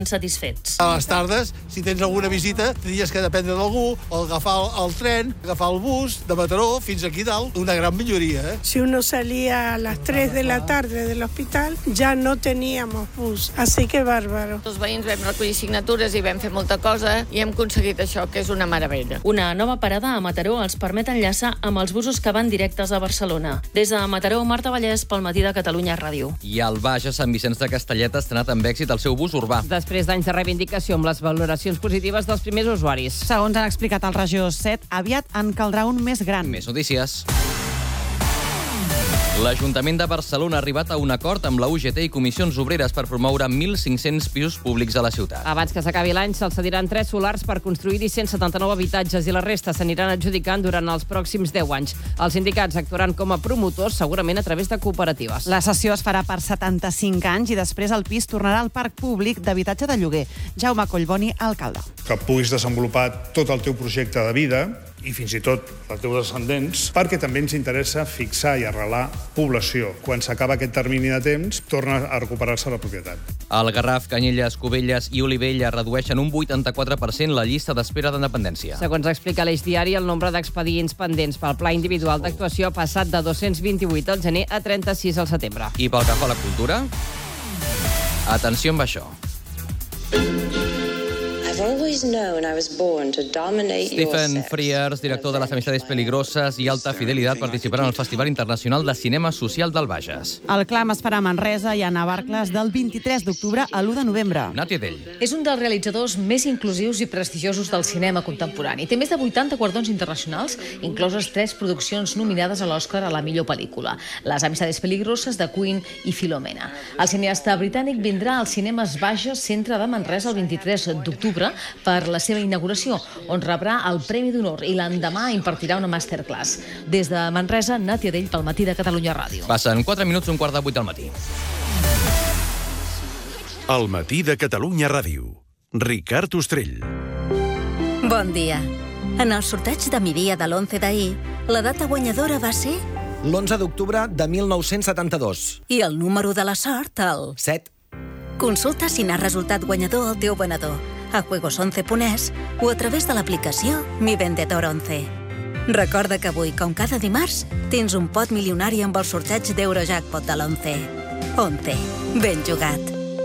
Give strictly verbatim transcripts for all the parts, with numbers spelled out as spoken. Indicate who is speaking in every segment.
Speaker 1: satisfets.
Speaker 2: A les tardes, si tens alguna visita, tenies que dependre d'algú, o agafar el, el tren, agafar el bus de Mataró fins aquí dalt. Una gran milloria, ¿eh?
Speaker 3: Si uno salía a las tres de la tarde del hospital, ya no teníamos bus, así que bárbaro.
Speaker 4: Els veïns vam recollir signatures i vam fer molta cosa i hem aconseguit això, que és una meravella.
Speaker 1: Una nova parada a Mataró els permet enllaçar amb els busos que van directes a Barcelona. Des de Mataró, Marta Vallès, pel Matí de Catalunya Ràdio.
Speaker 5: I al Bages, Sant Vicenç de Castellet ha estrenat amb èxit el seu bus urbà.
Speaker 6: Després d'anys de reivindicació amb les valoracions positives dels primers usuaris.
Speaker 7: Segons han explicat al Regió set, aviat en caldrà un més gran.
Speaker 5: Més notícies. L'Ajuntament de Barcelona ha arribat a un acord amb la U G T i Comissions Obreres per promoure mil cinc-cents pisos públics a la ciutat.
Speaker 6: Abans que s'acabi l'any, se'ls cediran tres solars per construir-hi cent setanta-nou habitatges i la resta s'aniran adjudicant durant els pròxims deu anys. Els sindicats actuaran com a promotors, segurament a través de cooperatives.
Speaker 7: La cessió es farà per setanta-cinc anys i després el pis tornarà al parc públic d'habitatge de lloguer. Jaume Collboni, alcalde.
Speaker 8: Que puguis desenvolupar tot el teu projecte de vida i fins i tot els teus descendents, perquè també ens interessa fixar i arrelar població. Quan s'acaba aquest termini de temps, torna a recuperar-se la propietat.
Speaker 5: El Garraf, Canyelles, Cubelles i Olivella redueixen un vuitanta-quatre per cent la llista d'espera de dependència.
Speaker 6: Segons explica l'Eix Diari, el nombre d'expedients pendents pel pla individual d'actuació ha passat de dos-cents vint-i-vuit al gener a trenta-sis al setembre.
Speaker 5: I pel que fa a la cultura? Atenció amb això. Stephen Frears, director de Las Amistades Peligrosas i Alta Fidelidad, participaran al Festival Internacional de Cinema Social del Bages.
Speaker 7: El clam es farà a Manresa i a Navarcles del vint-i-tres d'octubre a l'u de novembre.
Speaker 5: Nàtia Dell.
Speaker 9: És un dels realitzadors més inclusius i prestigiosos del cinema contemporani. Té més de vuitanta guardons internacionals, incloses tres produccions nominades a l'Oscar a la millor pel·lícula: Las Amistades Peligrosas, de Queen i Filomena. El cineasta britànic vindrà als cinemes Bages Centre de Manresa el vint-i-tres d'octubre per la seva inauguració, on rebrà el Premi d'Honor i l'endemà impartirà una masterclass. Des de Manresa, Nàtia Dell pel Matí de Catalunya Ràdio.
Speaker 5: Passen quatre minuts, un quart de vuit del matí.
Speaker 10: El Matí de Catalunya Ràdio. Ricard Ostrell.
Speaker 11: Bon dia. En el sorteig de migdia de l'onze d'ahir, la data guanyadora va ser...
Speaker 12: l'onze d'octubre de mil nou-cents setanta-dos.
Speaker 11: I el número de la sort, el...
Speaker 12: set.
Speaker 11: Consulta si n'ha resultat guanyador el teu venedor a juegos once punt es o a través de l'aplicació Mi Vendedor once. Recorda que avui, com cada dimarts, tens un pot milionari amb el sorteig d'Eurojackpot de l'onze. once. Ben jugat.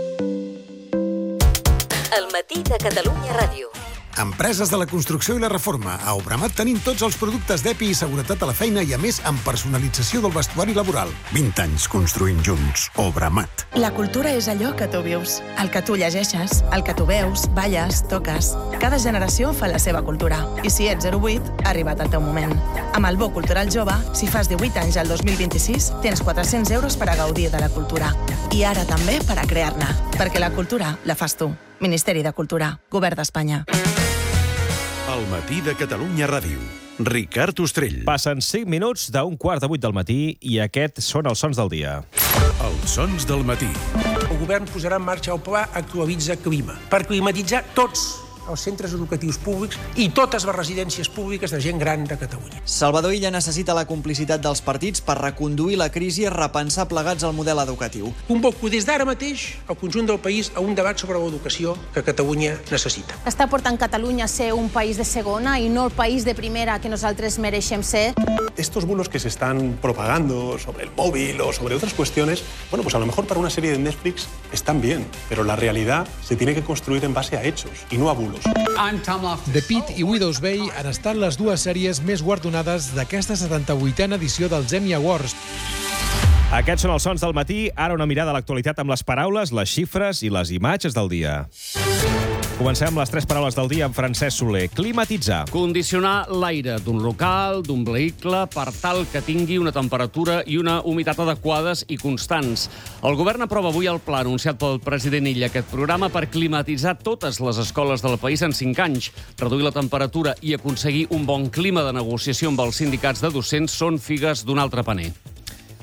Speaker 11: El Matí de Catalunya Ràdio.
Speaker 13: Empreses de la construcció i la reforma. A Obramat tenim tots els productes d'E P I i seguretat a la feina i, a més, amb personalització del vestuari laboral. vint anys construint junts. Obramat.
Speaker 14: La cultura és allò que tu vius, el que tu llegeixes, el que tu veus, balles, toques. Cada generació fa la seva cultura. I si ets zero vuit, ha arribat el teu moment. Amb el Bo Cultural Jove, si fas divuit anys al dos mil vint-i-sis, tens quatre-cents euros per a gaudir de la cultura. I ara també per a crear-ne. Perquè la cultura la fas tu. Ministeri de Cultura. Govern d'Espanya.
Speaker 10: El Matí de Catalunya Ràdio. Ricard Ostrell.
Speaker 15: Passen cinc minuts d'un quart de vuit del matí i aquests són els sons del dia.
Speaker 10: Els sons del matí.
Speaker 16: El govern posarà en marxa el pla Actualitza Clima per climatitzar tots els centres educatius públics i totes les residències públiques de gent gran de Catalunya.
Speaker 17: Salvador Illa necessita la complicitat dels partits per reconduir la crisi i repensar plegats el model educatiu.
Speaker 16: Convoco des d'ara mateix el conjunt del país a un debat sobre l'educació que Catalunya necessita.
Speaker 18: Està portant Catalunya a ser un país de segona i no el país de primera que nosaltres mereixem ser.
Speaker 19: Estos bulos que se están propagando sobre el móvil o sobre otras cuestiones, bueno, pues a lo mejor para una serie de Netflix están bien, pero la realidad se tiene que construir en base a hechos y no a bulos.
Speaker 20: The Pitt i Widow's Bay han estat les dues sèries més guardonades d'aquesta setanta-vuitena edició dels Emmy Awards.
Speaker 15: Aquests són els sons del matí. Ara una mirada a l'actualitat amb les paraules, les xifres i les imatges del dia. Comencem amb les tres paraules del dia amb Francesc Soler. Climatitzar.
Speaker 21: Condicionar l'aire d'un local, d'un vehicle, per tal que tingui una temperatura i una humitat adequades i constants. El govern aprova avui el pla anunciat pel president Illa, aquest programa per climatitzar totes les escoles del país en cinc anys. Reduir la temperatura i aconseguir un bon clima de negociació amb els sindicats de docents són figues d'un altre paner.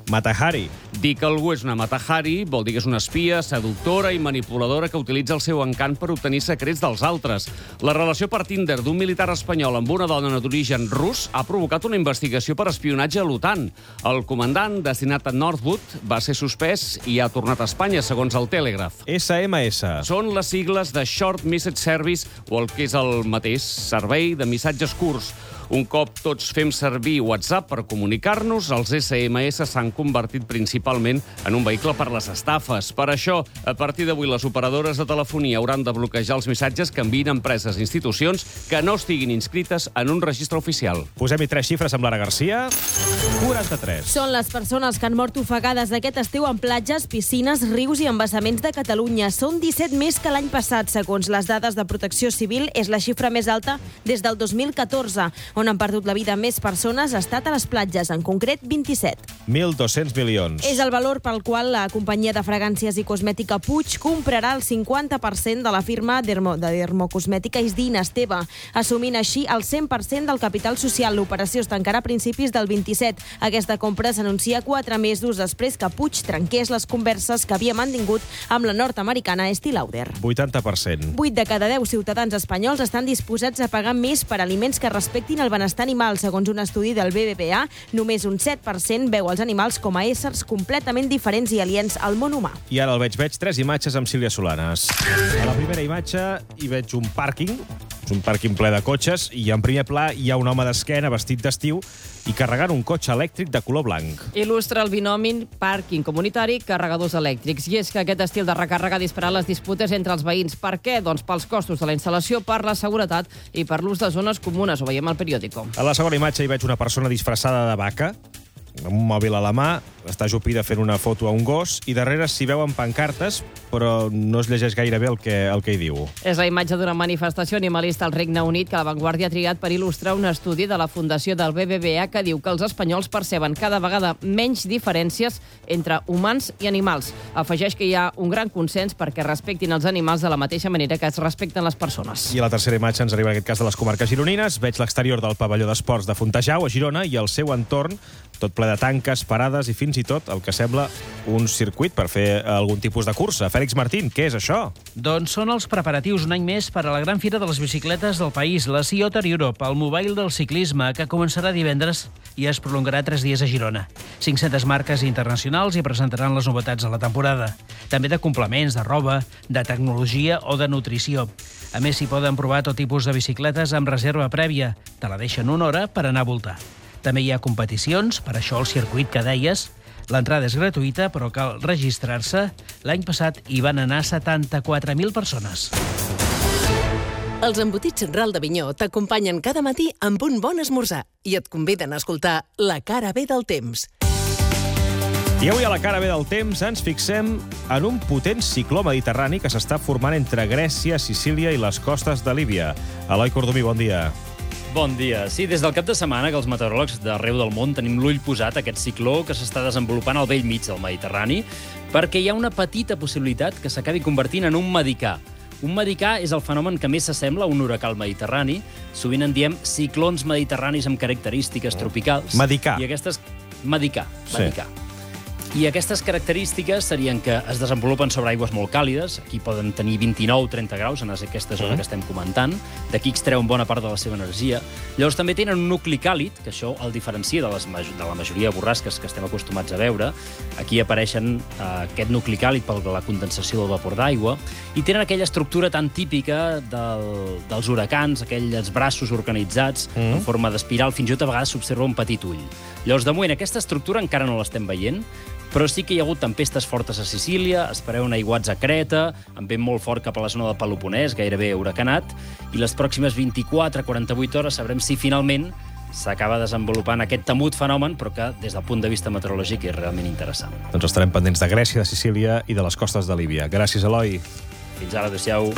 Speaker 15: Mata-Hari.
Speaker 21: Dir que algú és una Mata-Hari vol dir que és una espia, seductora i manipuladora que utilitza el seu encant per obtenir secrets dels altres. La relació per Tinder d'un militar espanyol amb una dona d'origen rus ha provocat una investigació per espionatge a l'OTAN. El comandant, destinat a Northwood, va ser suspès i ha tornat a Espanya, segons el Telegraph.
Speaker 15: S M S.
Speaker 21: Són les sigles de Short Message Service, o el que és el mateix, servei de missatges curts. Un cop tots fem servir WhatsApp per comunicar-nos, els S M S s'han convertit principalment en un vehicle per les estafes. Per això, a partir d'avui, les operadores de telefonia hauran de bloquejar els missatges que envien empreses i institucions que no estiguin inscrites en un registre oficial.
Speaker 15: Posem-hi tres xifres amb Lara Garcia. quaranta-tres.
Speaker 2: Són les persones que han mort ofegades aquest estiu en platges, piscines, rius i embassaments de Catalunya. Són disset més que l'any passat, segons les dades de Protecció Civil. És la xifra més alta des del dos mil catorze. On han perdut la vida més persones ha estat a les platges, en concret vint-i-set.
Speaker 15: mil dos-cents milions.
Speaker 2: És el valor pel qual la companyia de fragàncies i cosmètica Puig comprarà el cinquanta per cent de la firma dermo, de dermocosmètica Isdin Esteve, assumint així el cent per cent del capital social. L'operació es tancarà a principis del vint-i-set. Aquesta compra s'anuncia quatre mesos després que Puig trenqués les converses que havia mantingut amb la nord-americana Estée Lauder.
Speaker 15: vuitanta per cent.
Speaker 2: vuit de cada deu ciutadans espanyols estan disposats a pagar més per aliments que respectin el benestar animal. Segons un estudi del B B V A, només un set per cent veu els animals com a éssers completament diferents i aliens al món humà.
Speaker 15: I ara el veig, veig tres imatges amb Sílvia Solanes. A la primera imatge hi veig un pàrquing, és un pàrquing ple de cotxes, i en primer pla hi ha un home d'esquena vestit d'estiu i carregant un cotxe elèctric de color blanc.
Speaker 6: Il·lustra el binomi pàrquing comunitari, carregadors elèctrics. I és que aquest estil de recàrrega ha disparat les disputes entre els veïns. Per què? Doncs pels costos de la instal·lació, per la seguretat i per l'ús de zones comunes. Ho veiem al periòdico.
Speaker 15: A la segona imatge hi veig una persona disfressada de vaca, amb un mòbil a la mà, està ajupida fent una foto a un gos, i darrere s'hi veuen pancartes, però no es llegeix gaire bé el que, el que hi diu.
Speaker 6: És la imatge d'una manifestació animalista al Regne Unit que la Vanguardia ha triat per il·lustrar un estudi de la Fundació del B B V A que diu que els espanyols perceben cada vegada menys diferències entre humans i animals. Afegeix que hi ha un gran consens perquè respectin els animals de la mateixa manera que es respecten les persones.
Speaker 15: I a la tercera imatge ens arriba en aquest cas de les comarques gironines. Veig l'exterior del pavelló d'esports de Fontejau, a Girona, i el seu entorn, tot ple de tanques, parades i fins i tot el que sembla un circuit per fer algun tipus de cursa. Fèlix Martín, què és això?
Speaker 22: Doncs són els preparatius un any més per a la gran fira de les bicicletes del país, la Ciotar Europe, el mobile del ciclisme, que començarà divendres i es prolongarà tres dies a Girona. cinc-centes marques internacionals hi presentaran les novetats de la temporada. També de complements, de roba, de tecnologia o de nutrició. A més, s'hi poden provar tot tipus de bicicletes amb reserva prèvia. Te la deixen una hora per anar a voltar. També hi ha competicions, per això el circuit que deies. L'entrada és gratuïta, però cal registrar-se. L'any passat hi van anar setanta-quatre mil persones.
Speaker 23: Els embotits Ral d'Avinyó t'acompanyen cada matí amb un bon esmorzar i et conviden a escoltar La cara B del temps.
Speaker 15: I avui a La cara B del temps ens fixem en un potent cicló mediterrani que s'està formant entre Grècia, Sicília i les costes de Líbia. Eloi Cordomí, bon dia.
Speaker 24: Bon dia. Sí, des del cap de setmana que els meteoròlegs d'arreu del món tenim l'ull posat a aquest cicló que s'està desenvolupant al vell mig del Mediterrani, perquè hi ha una petita possibilitat que s'acabi convertint en un medicà. Un medicà és el fenomen que més s'assembla a un huracà al Mediterrani. Sovint en diem ciclons mediterranis amb característiques tropicals.
Speaker 15: Medicà.
Speaker 24: I aquestes... Medicà. Medicà.
Speaker 15: Sí.
Speaker 24: I aquestes característiques serien que es desenvolupen sobre aigües molt càlides, aquí poden tenir vint-i-nou trenta graus en aquesta zona mm. que estem comentant, d'aquí extreuen bona part de la seva energia. Llavors també tenen un nucli càlid, que això el diferencia de, les, de la majoria de borrasques que estem acostumats a veure. Aquí apareixen eh, aquest nucli càlid per la condensació del vapor d'aigua, i tenen aquella estructura tan típica del, dels huracans, aquells braços organitzats mm. en forma d'espiral, fins i tot a vegades s'observa un petit ull. Llavors, de moment, aquesta estructura encara no l'estem veient, però sí que hi ha hagut tempestes fortes a Sicília, es preveuen aiguats a Creta, amb vent molt fort cap a la zona del Peloponès, gairebé huracanat, i les pròximes vint-i-quatre a quaranta-vuit hores sabrem si finalment s'acaba desenvolupant aquest temut fenomen, però que des del punt de vista meteorològic és realment interessant.
Speaker 15: Doncs estarem pendents de Grècia, de Sicília i de les costes de Líbia. Gràcies, Eloi.
Speaker 24: Fins ara, adéu-siau.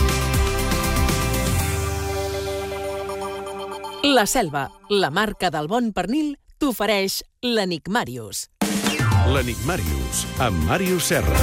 Speaker 23: La Selva, la marca del bon pernil, t'ofereix l'Enigmàrius.
Speaker 10: L'Enigmàrius, amb Màrius Serra.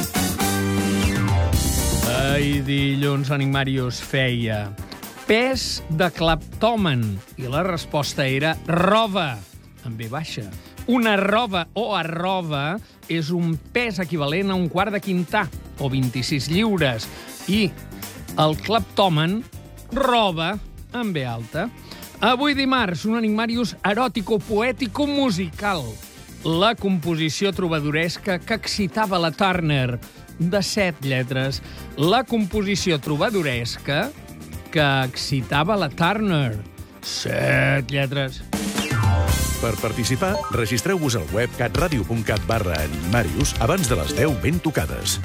Speaker 21: Ai, dilluns l'Enigmàrius feia pes de cleptòmen i la resposta era roba, amb B baixa.
Speaker 1: Una arroba o arroba és un pes equivalent a un quart de quintà, o vint-i-sis lliures. I el cleptòmen roba amb B alta. Avui dimarts, un enigmarius eròtico-poètico-musical. La composició trobadoresca que excitava la Turner, de set lletres. La composició trobadoresca que excitava la Turner, set lletres.
Speaker 10: Per participar, registreu-vos al web catradio punt cat barra animarius abans de les deu ben tocades.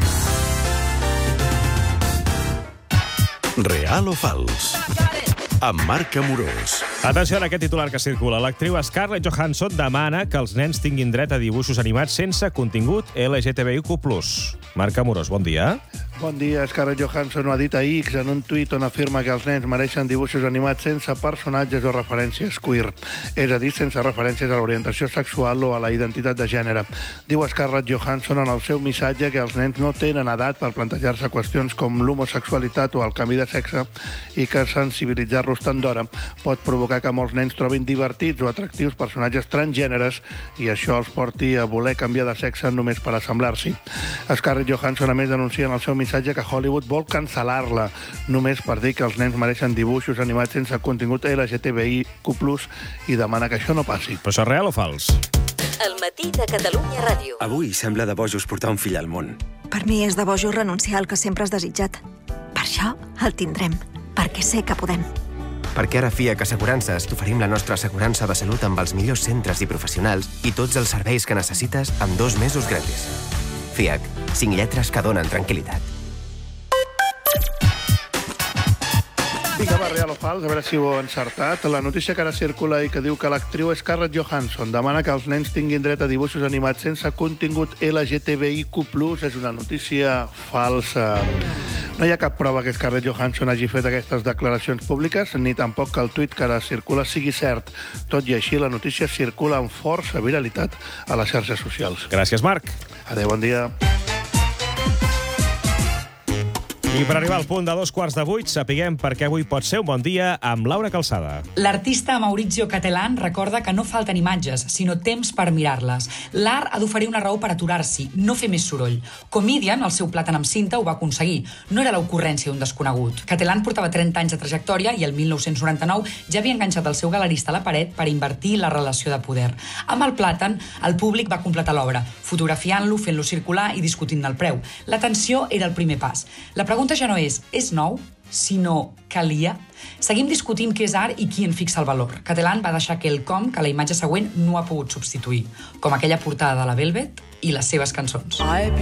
Speaker 10: Real o fals? Amb Marc Amorós.
Speaker 15: Atenció a aquest titular que circula. L'actriu Scarlett Johansson demana que els nens tinguin dret a dibuixos animats sense contingut L G T B I Q plus. Marc Amorós, bon dia.
Speaker 3: Bon dia. Scarlett Johansson ho ha dit a X en un tuit on afirma que els nens mereixen dibuixos animats sense personatges o referències queer, és a dir, sense referències a l'orientació sexual o a la identitat de gènere. Diu Scarlett Johansson en el seu missatge que els nens no tenen edat per plantejar-se qüestions com l'homosexualitat o el canvi de sexe i que sensibilitzar-los tant d'hora pot provocar que molts nens trobin divertits o atractius personatges transgèneres i això els porti a voler canviar de sexe només per assemblar-s'hi. Scarlett Johansson, a més, denuncia en el seu missatge que Hollywood vol cancel·lar-la només per dir que els nens mereixen dibuixos animats sense contingut L G T B I Q plus i demana que això no passi.
Speaker 15: Però això és real o fals?
Speaker 4: El matí de Catalunya Ràdio.
Speaker 8: Avui sembla de bojos portar un fill al món.
Speaker 25: Per mi és de bojos renunciar al que sempre has desitjat. Per això el tindrem, perquè sé que podem.
Speaker 8: Perquè ara F I A C Assegurances t'oferim la nostra assegurança de salut amb els millors centres i professionals i tots els serveis que necessites amb dos mesos gratis. F I A C, cinc lletres que donen tranquil·litat.
Speaker 3: Vinga, va, real o fals, a veure si ho he encertat. La notícia que ara circula i que diu que l'actriu Scarlett Johansson demana que els nens tinguin dret a dibuixos animats sense contingut L G T B I Q plus és una notícia falsa. No hi ha cap prova que Scarlett Johansson hagi fet aquestes declaracions públiques, ni tampoc que el tuit que ara circula sigui cert. Tot i així, la notícia circula amb força viralitat a les xarxes socials.
Speaker 15: Gràcies, Marc.
Speaker 3: Adéu, bon dia.
Speaker 15: I per arribar al punt de dos quarts de vuit, sapiguem per què avui pot ser un bon dia amb Laura Calçada.
Speaker 26: L'artista Maurizio Cattelan recorda que no falten imatges, sinó temps per mirar-les. L'art ha d'oferir una raó per aturar-s'hi, no fer més soroll. Comedian, el seu plàtan amb cinta, ho va aconseguir. No era l'ocurrència d'un desconegut. Cattelan portava trenta anys de trajectòria i el mil nou-cents noranta-nou ja havia enganxat el seu galerista a la paret per invertir la relació de poder. Amb el plàtan, el públic va completar l'obra, fotografiant-lo, fent-lo circular i discutint el preu. L'atenció era el primer pas. La pregunta La pregunta ja no és, és nou, sinó calia? Seguim discutint què és art i qui en fixa el valor. Cattelan va deixar quelcom que la imatge següent no ha pogut substituir, com aquella portada de la Velvet i les seves cançons.